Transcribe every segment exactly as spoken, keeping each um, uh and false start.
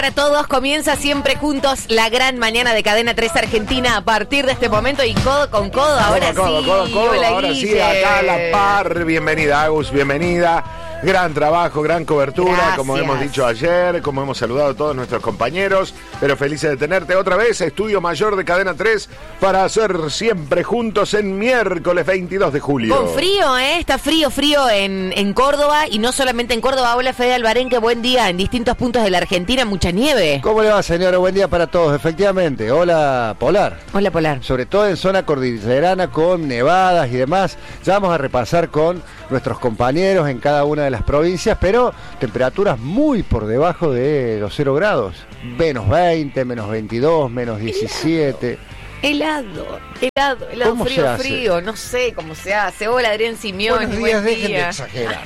para todos. Comienza siempre juntos la gran mañana de Cadena tres Argentina a partir de este momento y codo con codo. Ahora codo, sí. Codo, codo, Hola, ahora Guille. sí, acá a la par. Bienvenida, Agus, bienvenida. Gran trabajo, gran cobertura, Gracias. Como hemos dicho ayer, como hemos saludado a todos nuestros compañeros, pero felices de tenerte otra vez, Estudio Mayor de Cadena tres, para hacer siempre juntos en miércoles veintidós de julio. Con frío, ¿eh? Está frío, frío en, en Córdoba, y no solamente en Córdoba. Hola, Fede Albarenque, buen día. En distintos puntos de la Argentina, mucha nieve. ¿Cómo le va, señora? Buen día para todos, efectivamente. Hola, Polar. Hola, Polar. Sobre todo en zona cordillerana con nevadas y demás. Ya vamos a repasar con nuestros compañeros en cada una de las provincias, pero temperaturas muy por debajo de los cero grados. Menos veinte, menos veintidós, menos diecisiete. Helado, helado, helado, ¿Cómo frío, se hace? frío, no sé cómo se hace. Hola, Adrián Simeón. Buenos días, dejen de exagerar.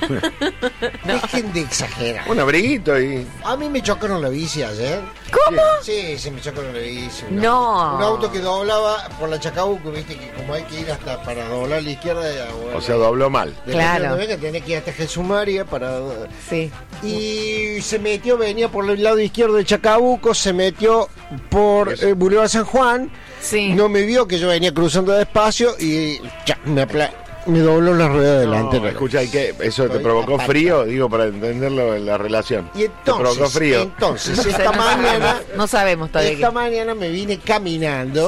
Dejen de exagerar. Un abriguito y... A mí me chocaron la bici ayer. ¿Cómo? Sí, se me chocaron la bici. Un No. auto, un auto que doblaba por la Chacabuco, viste que como hay que ir hasta para doblar a la izquierda. Bueno, O sea, dobló mal. de Claro. donde venga, tenés que ir hasta Jesús María para... Sí. Y se metió, venía por el lado izquierdo de Chacabuco, se metió por Eso. eh, Boulevard San Juan. Sí. No me vio que yo venía cruzando despacio y ya, me, apla- me dobló la rueda delantera. No, escucha, ¿y qué? ¿Eso te provocó frío? Digo, para entenderlo, la relación. Y ¿Te provocó entonces, frío? entonces No sé, esta no mañana, sabemos, no sabemos todavía. esta qué- mañana me vine caminando. Sí.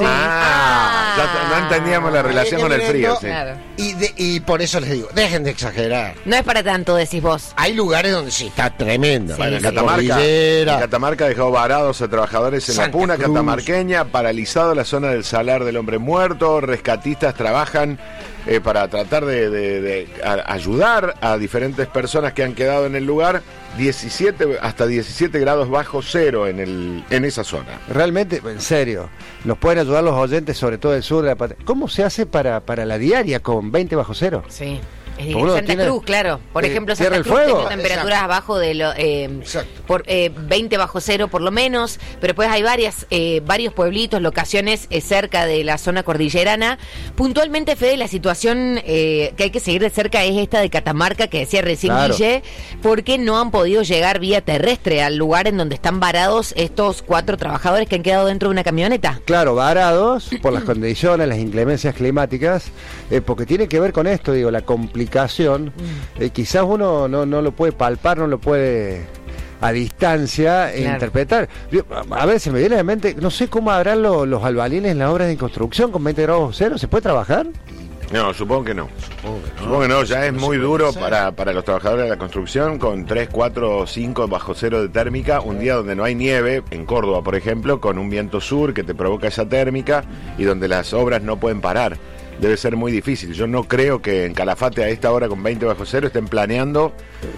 Ah, ya te- no entendíamos la relación con el frío, sí. Claro. Y, de- y por eso les digo, dejen de exagerar. No es para tanto, decís vos. Hay lugares donde sí está tremendo. Sí, Bueno, en sí. Catamarca, Cordillera. en Catamarca dejó varados a trabajadores en la Santa puna Cruz. catamarqueña, paralizado la zona del Salar del Hombre Muerto. Rescatistas trabajan eh, para tratar de, de- de a- ayudar a diferentes personas que han quedado en el lugar. diecisiete hasta diecisiete grados bajo cero en el en esa zona. Realmente, en serio, nos pueden ayudar los oyentes, sobre todo del sur de la patria. ¿Cómo se hace para, para la diaria con veinte bajo cero? Sí. Es Uno Santa tiene- Cruz, claro. Por eh, ejemplo, ¿Tierra Santa del Cruz Fuego? tiene temperaturas Exacto. abajo de lo, eh, Exacto. por eh, veinte bajo cero por lo menos, pero pues hay varias eh, varios pueblitos, locaciones eh, cerca de la zona cordillerana. Puntualmente, Fede, la situación eh, que hay que seguir de cerca es esta de Catamarca que decía recién Claro. Guille, porque no han podido llegar vía terrestre al lugar en donde están varados estos cuatro trabajadores que han quedado dentro de una camioneta. Claro, varados por las condiciones, las inclemencias climáticas, eh, porque tiene que ver con esto, digo, la complicación. Eh, quizás uno no, no lo puede palpar, no lo puede a distancia e Claro. interpretar. Yo, a ver, se me viene a la mente, no sé cómo habrán lo- los albañiles en las obras de construcción con veinte grados cero, ¿se puede trabajar? No, supongo que no. Supongo que no, ya es muy duro para, para los trabajadores de la construcción con tres, cuatro, cinco bajo cero de térmica, un día donde no hay nieve, en Córdoba por ejemplo, con un viento sur que te provoca esa térmica y donde las obras no pueden parar. Debe ser muy difícil. Yo no creo que en Calafate a esta hora con veinte bajo cero estén planeando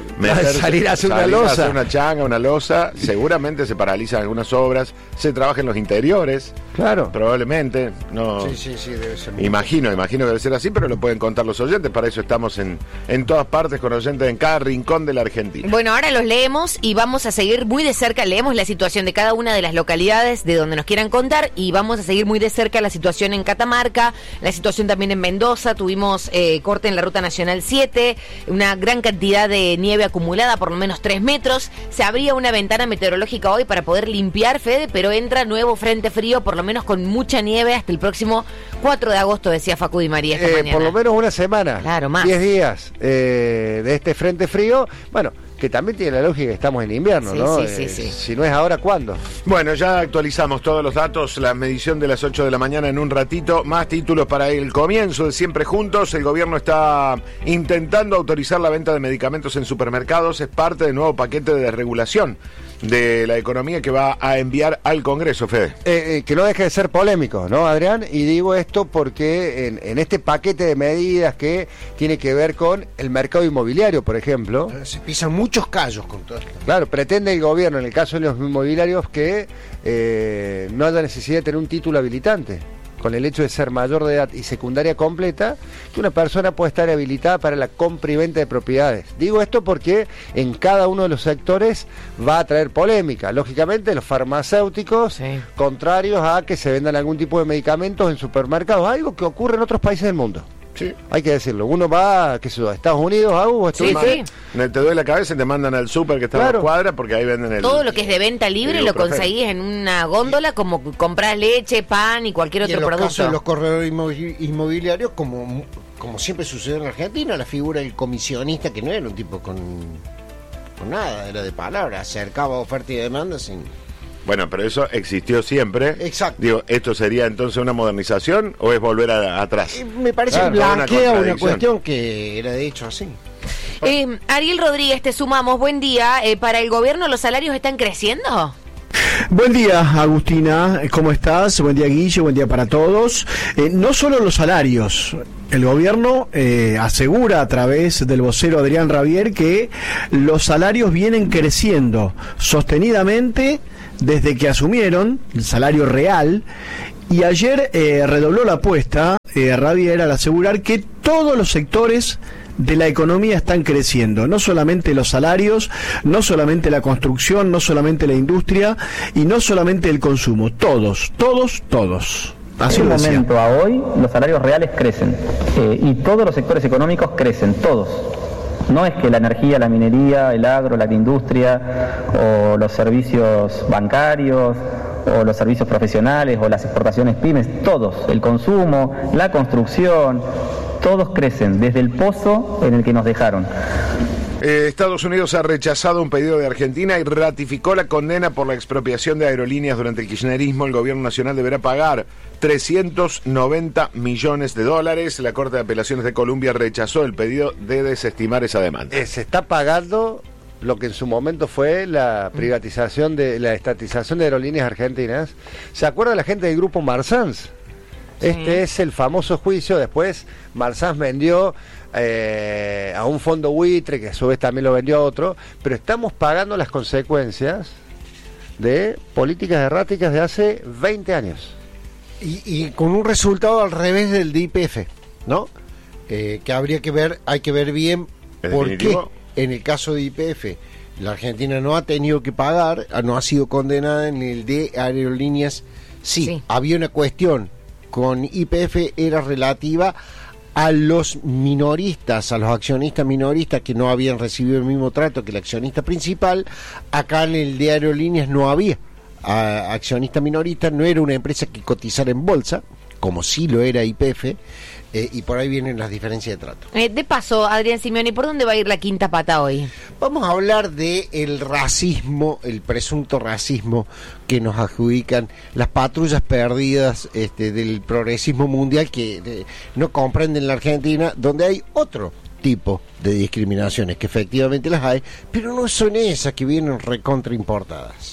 Salir a hacer una salir losa. hacer una changa, una losa. Seguramente se paralizan algunas obras, se trabaja en los interiores, Claro. probablemente. No. Sí, sí, sí, debe ser muy Imagino, imagino que debe ser así, pero lo pueden contar los oyentes. Para eso estamos en, en todas partes con oyentes en cada rincón de la Argentina. Bueno, ahora los leemos y vamos a seguir muy de cerca, leemos la situación de cada una de las localidades de donde nos quieran contar y vamos a seguir muy de cerca la situación en Catamarca, la situación también en Mendoza, tuvimos eh, corte en la Ruta Nacional siete, una gran cantidad de nieve acumulada, por lo menos tres metros, se abría una ventana meteorológica hoy para poder limpiar, Fede, pero entra nuevo frente frío, por lo menos con mucha nieve hasta el próximo cuatro de agosto, decía Facu Di María esta Eh, mañana. por lo menos una semana, Claro, más. diez días eh, de este frente frío, bueno, que también tiene la lógica que estamos en invierno, Sí, ¿no? sí, sí, Eh, sí. Si no es ahora, ¿cuándo? Bueno, ya actualizamos todos los datos, la medición de las ocho de la mañana en un ratito, más títulos para el comienzo de Siempre Juntos. El gobierno está intentando autorizar la venta de medicamentos en supermercados, es parte del nuevo paquete de desregulación de la economía que va a enviar al Congreso, Fede. Eh, eh, que no deje de ser polémico, ¿no, Adrián? Y digo esto porque en, en este paquete de medidas que tiene que ver con el mercado inmobiliario, por ejemplo, bien. Se pisan muchos callos con todo esto. claro, pretende el gobierno, en el caso de los inmobiliarios, que eh, no haya necesidad de tener un título habilitante. Con el hecho de ser mayor de edad y secundaria completa, que una persona puede estar habilitada para la compra y venta de propiedades. Digo esto porque en cada uno de los sectores va a traer polémica. Lógicamente, los farmacéuticos, Sí. contrarios a que se vendan algún tipo de medicamentos en supermercados, algo que ocurre en otros países del mundo. Sí. Hay que decirlo. Uno va, qué sé yo, a Estados Unidos, a Hugo, Sí, sí. Te duele la cabeza y te mandan al súper que está Claro. a la cuadra porque ahí venden el... Todo lo que es de venta libre el lo ibuprofeno. conseguís en una góndola, como compras leche, pan y cualquier Y otro en los producto. casos de los corredores inmovi- inmobiliarios, como, como siempre sucede en Argentina, la figura del comisionista, que no era un tipo con, con nada, era de palabra, acercaba oferta y demanda sin... Bueno, pero eso existió siempre. Exacto. Digo, ¿esto sería entonces una modernización o es volver a- atrás? Y me parece Claro, que blanquea una una, contradicción. cuestión que era de hecho así. Eh, Ariel Rodríguez, te sumamos. Buen día. Eh, ¿Para el gobierno los salarios están creciendo? Buen día, Agustina, ¿cómo estás? Buen día, Guille, buen día para todos. Eh, no solo los salarios, el gobierno eh, asegura a través del vocero Adrián Rabier que los salarios vienen creciendo sostenidamente desde que asumieron el salario real, y ayer eh, redobló la apuesta eh, Rabier al asegurar que todos los sectores de la economía están creciendo, no solamente los salarios, no solamente la construcción, no solamente la industria y no solamente el consumo, todos, todos, todos. Así De un lo decía. momento a hoy, los salarios reales crecen eh, y todos los sectores económicos crecen, todos. No es que la energía, la minería, el agro, la industria o los servicios bancarios o los servicios profesionales o las exportaciones pymes, todos, el consumo, la construcción, todos crecen desde el pozo en el que nos dejaron. Eh, Estados Unidos ha rechazado un pedido de Argentina y ratificó la condena por la expropiación de aerolíneas durante el kirchnerismo. El gobierno nacional deberá pagar trescientos noventa millones de dólares. La Corte de Apelaciones de Colombia rechazó el pedido de desestimar esa demanda. Eh, se está pagando lo que en su momento fue la privatización de la estatización de aerolíneas argentinas. ¿Se acuerda la gente del grupo Marsans? Este es el famoso juicio. Después Marsans vendió eh, a un fondo buitre, que a su vez también lo vendió a otro, pero estamos pagando las consecuencias de políticas erráticas de hace veinte años. Y, y con un resultado al revés del de Y P F, ¿no? Eh, que habría que ver, hay que ver bien ¿En por qué definitivo? en el caso de Y P F la Argentina no ha tenido que pagar, no ha sido condenada. En el de aerolíneas sí, Sí. había una cuestión con Y P F, era relativa a los minoristas, a los accionistas minoristas que no habían recibido el mismo trato que el accionista principal. Acá en el de aerolíneas no había a accionista minorista, no era una empresa que cotizara en bolsa, como sí lo era Y P F, eh, y por ahí vienen las diferencias de trato. Eh, de paso, Adrián Simeoni, ¿por dónde va a ir la quinta pata hoy? Vamos a hablar de el racismo, el presunto racismo que nos adjudican las patrullas perdidas este, del progresismo mundial, que de, no comprenden la Argentina, donde hay otro tipo de discriminaciones, que efectivamente las hay, pero no son esas que vienen recontra importadas.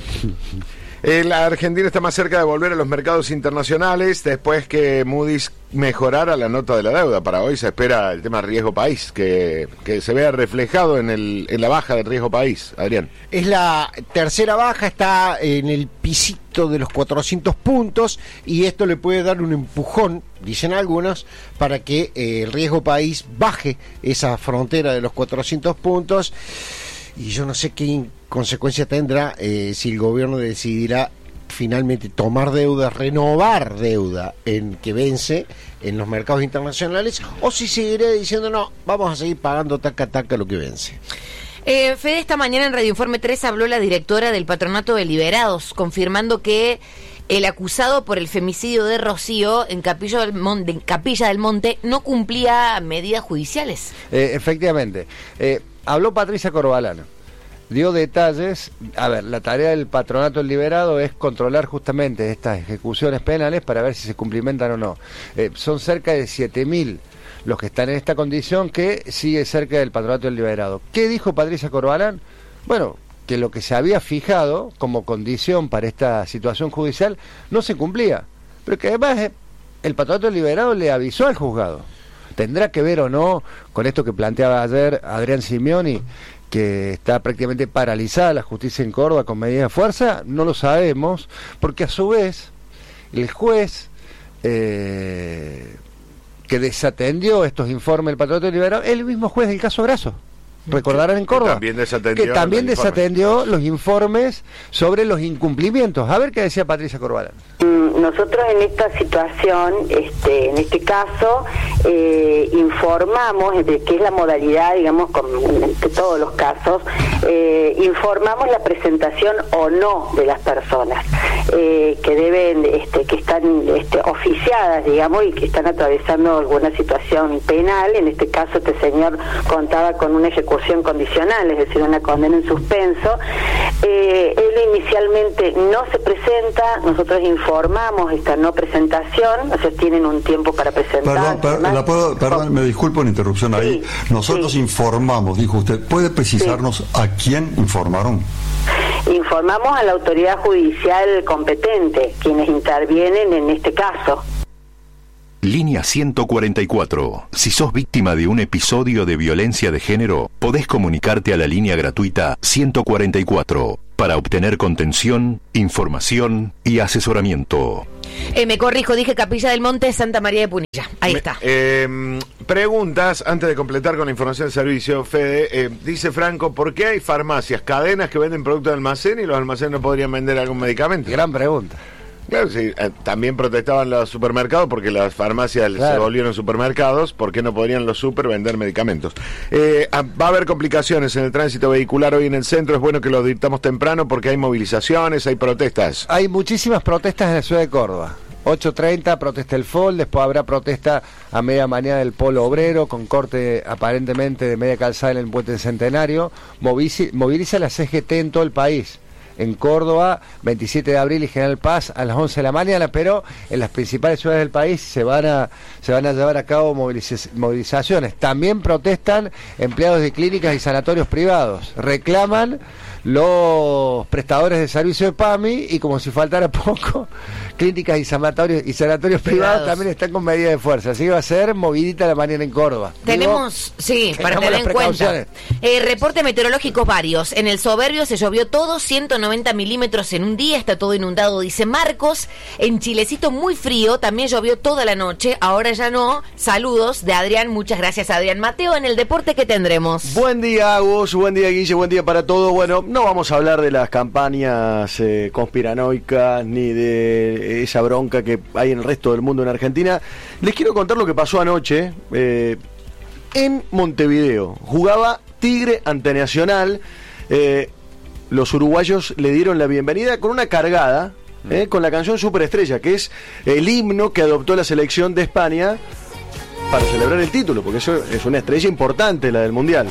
Eh, la Argentina está más cerca de volver a los mercados internacionales después que Moody's mejorara la nota de la deuda. Para hoy se espera el tema riesgo país, que, que se vea reflejado en, el, en la baja del riesgo país. Adrián. Es la tercera baja, está en el pisito de los cuatrocientos puntos, y esto le puede dar un empujón, dicen algunos, para que eh, el riesgo país baje esa frontera de los cuatrocientos puntos. Y yo no sé qué consecuencia tendrá eh, si el gobierno decidirá finalmente tomar deuda, renovar deuda en que vence en los mercados internacionales, o si seguirá diciendo no, vamos a seguir pagando taca taca lo que vence. Eh, Fede, esta mañana en Radio Informe tres habló la directora del Patronato de Liberados, confirmando que el acusado por el femicidio de Rocío en Capilla del Monte, en Capilla del Monte no cumplía medidas judiciales. Eh, efectivamente. Eh, habló Patricia Corbalán. Dio detalles. A ver, la tarea del Patronato del Liberado es controlar justamente estas ejecuciones penales para ver si se cumplimentan o no. Eh, son cerca de siete mil los que están en esta condición, que sigue cerca del Patronato del Liberado. ¿Qué dijo Patricia Corbalán? Bueno, que lo que se había fijado como condición para esta situación judicial no se cumplía, pero que además eh, el Patronato del Liberado le avisó al juzgado. ¿Tendrá que ver o no con esto que planteaba ayer Adrián Simeoni, que está prácticamente paralizada la justicia en Córdoba con medidas de fuerza? No lo sabemos, porque a su vez el juez eh, que desatendió estos informes del Patronato del Liberado es el mismo juez del caso Grasso. recordarán en Córdoba, también desatendió que también los desatendió informes. los informes sobre los incumplimientos. A ver qué decía Patricia Corbalán. Nosotros en esta situación, este, en este caso, eh, informamos, de que es la modalidad, digamos, con de todos los casos, eh, informamos la presentación o no de las personas eh, que deben, este, que están este, oficiadas, digamos, y que están atravesando alguna situación penal. En este caso, este señor contaba con una ejecución condicional, es decir, una condena en suspenso. Eh, él inicialmente no se presenta, nosotros informamos esta no presentación, o sea, tienen un tiempo para presentar. Perdón, per, la puedo, perdón, me disculpo la interrupción ahí. Sí, Nosotros sí. informamos, dijo usted. ¿Puede precisarnos sí. a quién informaron? Informamos a la autoridad judicial competente, quienes intervienen en este caso. Línea ciento cuarenta y cuatro. Si sos víctima de un episodio de violencia de género, podés comunicarte a la línea gratuita ciento cuarenta y cuatro para obtener contención, información y asesoramiento. Eh, me corrijo, dije Capilla del Monte, Santa María de Punilla. Ahí Me, está. Eh, preguntas, antes de completar con la información de servicio, Fede, eh, dice Franco, ¿por qué hay farmacias, cadenas que venden productos de almacén y los almacenes no podrían vender algún medicamento? Gran pregunta. Claro, sí, eh, también protestaban los supermercados porque las farmacias claro. se volvieron supermercados, ¿por qué no podrían los super vender medicamentos? Eh, va a haber complicaciones en el tránsito vehicular hoy en el centro, es bueno que lo dictamos temprano porque hay movilizaciones, hay protestas. Hay muchísimas protestas en la ciudad de Córdoba. ocho treinta, protesta el F O L, después habrá protesta a media mañana del Polo Obrero, con corte aparentemente de media calzada en el Puente Centenario, moviliza, moviliza la C G T en todo el país. En Córdoba, veintisiete de abril y General Paz a las once de la mañana, pero en las principales ciudades del país se van a se van a llevar a cabo moviliz- movilizaciones. También protestan empleados de clínicas y sanatorios privados. Reclaman los prestadores de servicio de P A M I y, como si faltara poco, clínicas y sanatorios y sanatorios privados, privados también están con medida de fuerza. Así que va a ser movidita la mañana en Córdoba. Tenemos, Digo, sí, para tener en cuenta. Eh, reportes meteorológicos varios. En el Soberbio se llovió todo, ciento noventa milímetros en un día, está todo inundado, dice Marcos. En Chilecito muy frío, también llovió toda la noche, ahora ya no. Saludos de Adrián, muchas gracias Adrián. Mateo, en el deporte, ¿qué tendremos? Buen día, Agus, buen día, Guille, buen día para todos. Bueno, no vamos a hablar de las campañas eh, conspiranoicas ni de esa bronca que hay en el resto del mundo en Argentina. Les quiero contar lo que pasó anoche eh, en Montevideo. Jugaba Tigre ante Nacional. Eh, los uruguayos le dieron la bienvenida con una cargada, eh, con la canción Superestrella, que es el himno que adoptó la selección de España para celebrar el título, porque eso es una estrella importante, la del Mundial.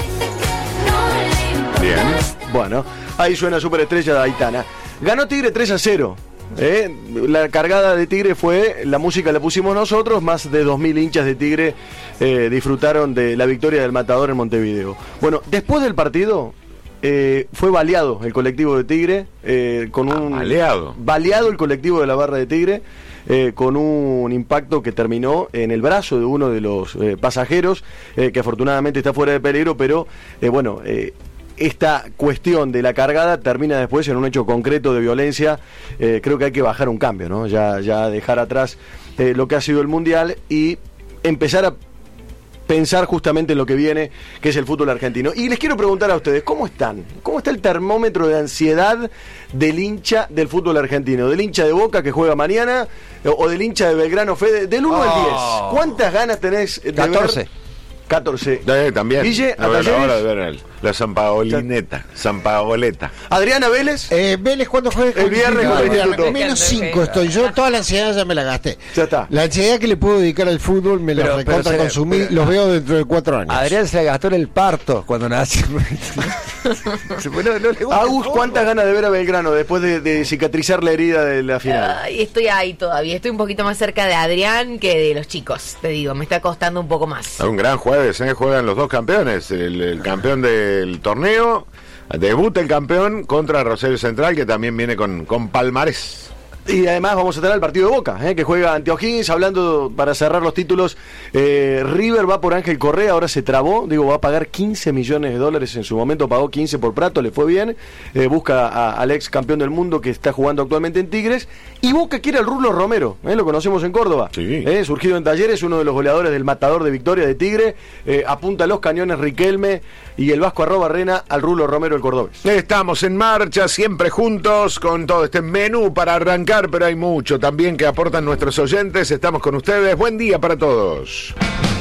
Bien. Bueno, ahí suena Superestrella de Aitana. Ganó Tigre tres a cero. ¿eh? La cargada de Tigre fue, la música la pusimos nosotros, más de dos mil hinchas de Tigre eh, disfrutaron de la victoria del Matador en Montevideo. Bueno, después del partido eh, fue baleado el colectivo de Tigre, eh, con un... Ah, baleado. Baleado el colectivo de la barra de Tigre. Eh, con un impacto que terminó en el brazo de uno de los eh, pasajeros, eh, que afortunadamente está fuera de peligro, pero eh, bueno, eh, esta cuestión de la cargada termina después en un hecho concreto de violencia. Eh, creo que hay que bajar un cambio, ¿no? Ya, ya dejar atrás eh, lo que ha sido el Mundial y empezar a pensar justamente en lo que viene, que es el fútbol argentino. Y les quiero preguntar a ustedes, ¿cómo están? ¿Cómo está el termómetro de ansiedad del hincha del fútbol argentino? ¿Del hincha de Boca que juega mañana? ¿O del hincha de Belgrano, Fede? Del uno oh. al diez. ¿Cuántas ganas tenés de catorce. ver? catorce. Eh, también. Guille, no veo la hora de ver el, la San Paolineta, San Paoleta. Adriana Vélez. Eh, Vélez, ¿cuándo juega? El viernes con el Instituto. Menos cinco estoy yo, toda la ansiedad ya me la gasté. Ya está. La ansiedad que le puedo dedicar al fútbol me la recontra consumí, los veo dentro de cuatro años. Adrián se la gastó en el parto cuando nació. no, no Agus, ¿cuántas ganas de ver a Belgrano después de, de cicatrizar la herida de la final? Ay, estoy ahí todavía, estoy un poquito más cerca de Adrián que de los chicos, te digo, me está costando un poco más. Un gran jueves, ¿eh? Juegan los dos campeones, el, el campeón del torneo, debuta el campeón contra Rosario Central, que también viene con, con palmarés. Y además vamos a tener el partido de Boca, ¿eh? que juega ante O'Higgins. Hablando, para cerrar los títulos, eh, River va por Ángel Correa, ahora se trabó, digo, va a pagar quince millones de dólares, en su momento pagó quince por Prato, le fue bien, eh, busca a, al ex campeón del mundo que está jugando actualmente en Tigres, y Boca quiere al Rulo Romero, ¿eh? lo conocemos en Córdoba, sí. ¿eh? surgido en Talleres, uno de los goleadores del Matador de Victoria de Tigre, eh, apunta a los cañones Riquelme y el Vasco Arrobarrena al Rulo Romero el cordobés. Estamos en marcha, siempre juntos, con todo este menú para arrancar, pero hay mucho también que aportan nuestros oyentes. Estamos con ustedes. Buen día para todos.